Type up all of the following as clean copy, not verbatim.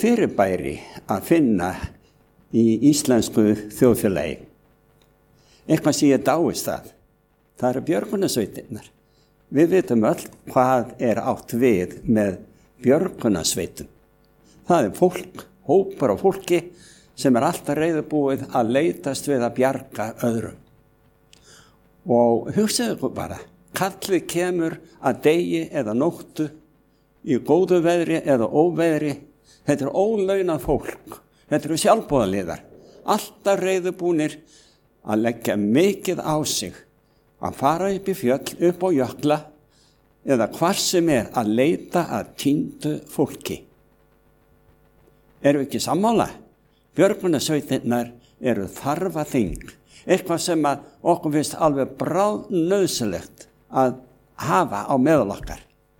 fyrirbæri að finna í íslensku þjóðfélagi. Eitthvað sem ég dáist að. Það eru björgunarsveitirnar. Við vitum öll hvað átt við með björgunarsveitum. Það fólk, hópur af fólki sem alltaf reiðubúið að leitast við að bjarga öðrum. Og hugsaðu ykkur bara, kallið kemur að degi eða nóttu, í góðu veðri eða óveðri. Þetta ólaunað fólk, þetta eru sjálfboðaliðar, alltaf reiðubúnir að leggja mikið á sig, að fara upp í fjöll, upp á jökla, eða hvar sem að leita að týndu fólki. Erum við ekki sammála? Björgunarsveitirnar eru þarfaþing, eitthvað sem okkur finnst alveg bráðnauðsynlegt að hafa á meðal okkar.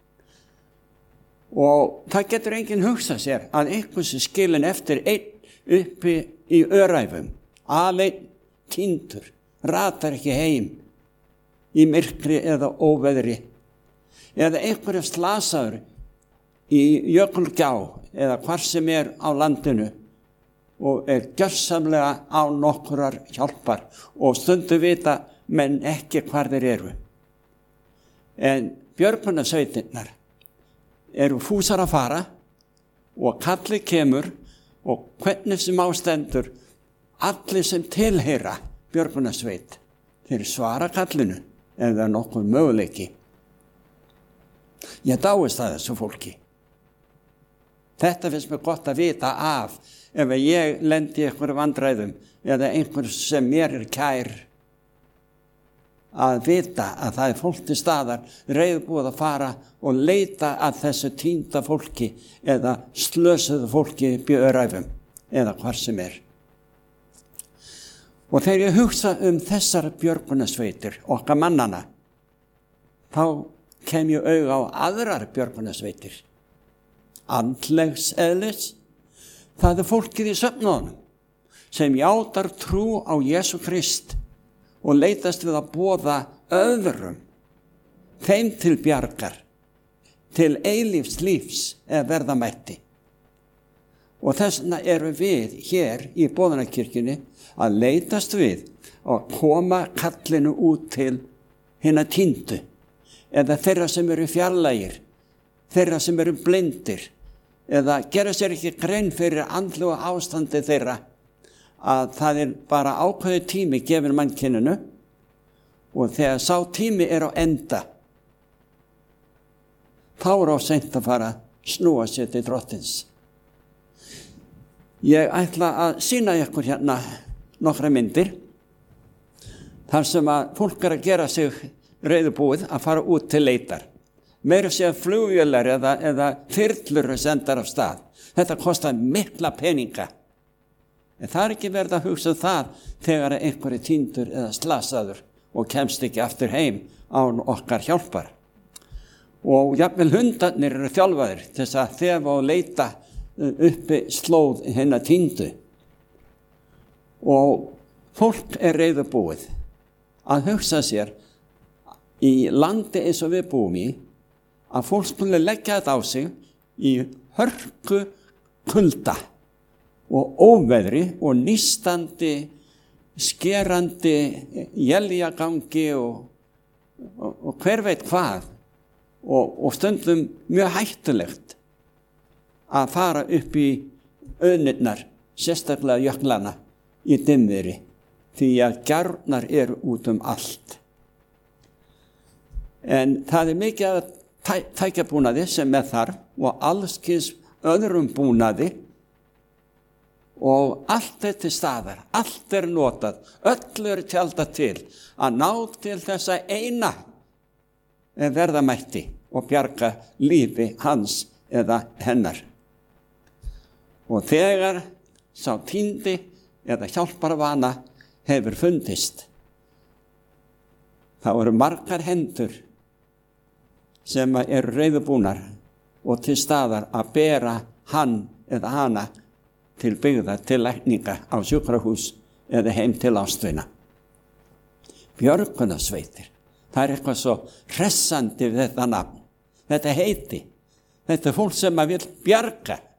Og það getur enginn hugsað sér að einhvers skilin eftir einn uppi í öræfum, aleinn týndur, ratar ekki heim í myrkri eða óveðri, eða einhverju slasaður í jökulgjá eða hvar sem á landinu og gjörsamlega á nokkurar hjálpar og stundu vita menn ekki hvar þeir eru. En björgunarsveitirnar eru fúsar að fara og kallið kemur og hvernig sem ástendur allir sem tilheyra björgunarsveit þeir svara kallinu ef það nokkuð möguleiki. Ég dáist að þessu fólki. Þetta finnst mér gott að vita af ef ég lendi í einhverju vandræðum eða einhver sem mér kær, að vita að það fólk til staðar reiðubúið að fara og leita að þessu týnda fólki eða slösuðu fólki í öræfum eða hvar sem Og þegar ég hugsa þessar björgunarsveitir, okkar mannana, þá kem ég auga á aðrar björgunarsveitir. Andlegs eðlis, það fólkið í söfnuðunum sem játar trú á Jesú Krist og leitast við að boða öðrum, þeim til bjargar, til eilífs lífs eða verða mætti. Og þess vegna erum við hér í boðunarkirkjunni að leitast við að koma kallinu út til hinna týndu eða þeirra sem eru fjarlægir, þeirra sem eru blindir eða gera sér ekki grein fyrir andlega ástandi þeirra að það bara ákveðið tími gefinn mannkyninu og þegar sá tími á enda þá á seint að fara snúa sér til drottins. Ég ætla að sýna ykkur hérna nokkra myndir þar sem fólk að gera sig reiðubúið að fara út til leitar. Meira sé flugvélar eða þyrlur sendar af stað. Þetta kostar mikla peninga. En það ekki verið að hugsa það þegar einhverju týndur eða slasaður og kemst ekki aftur heim án okkar hjálpar. Og jafnvel hundarnir eru þjálfaðir til þess að þefa og leita uppi slóð hinna týndu. Og fólk reiðubúið að hugsa sér í landi eins og við búum í að fólk skuli leggja þetta á sig í hörku kulda og óveðri og nístandi, skerandi éljagangi og hver veit hvað og stundum mjög hættulegt að fara upp í auðnirnar, sérstaklega jöklana í dimmviðri, því að gjárnar eru út allt. En það mikið af tækjabúnaði sem þarf og allskyns öðrum búnaði og allt til staðar, allt notað, öll tjaldað til að ná til þessa eina verða mætti og bjarga lífi hans eða hennar. Og þegar sá týndi eða hjálparvana hefur fundist, þá eru margar hendur sem eru reiðubúnar og til staðar að bera hann eða hana til byggða, til lækninga á sjúkrahús eða heim til ástvina. Björgunarsveitir, það eitthvað svo hressandi við þetta nafn, þetta heiti. Þetta fólk sem vil bjarga